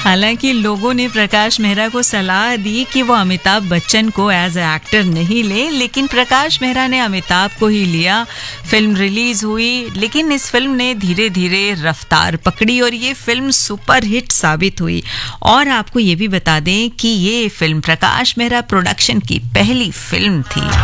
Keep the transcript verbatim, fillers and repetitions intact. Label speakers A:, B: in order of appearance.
A: हालांकि लोगों ने प्रकाश मेहरा को सलाह दी कि वो अमिताभ बच्चन को एज ए एक्टर नहीं ले, लेकिन प्रकाश मेहरा ने अमिताभ को ही लिया। फिल्म रिलीज हुई, लेकिन इस फिल्म ने धीरे धीरे रफ्तार पकड़ी और ये फिल्म सुपर हिट साबित हुई। और आपको ये भी बता दें कि ये फिल्म प्रकाश मेहरा प्रोडक्शन की पहली फिल्म थी।